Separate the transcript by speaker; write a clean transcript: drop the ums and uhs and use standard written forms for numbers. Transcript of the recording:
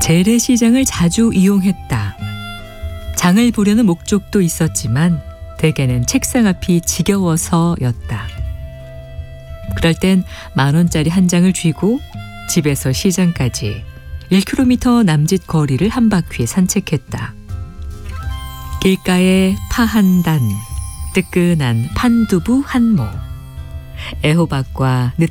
Speaker 1: 재래시장을 자주 이용했다. 장을 보려는 목적도 있었지만 대개는 책상 앞이 지겨워서였다. 그럴 땐 10,000원짜리 한 장을 쥐고 집에서 시장까지 1km 남짓 거리를 한 바퀴 산책했다. 길가에 파 한 단, 뜨끈한 판두부 한 모, 애호박과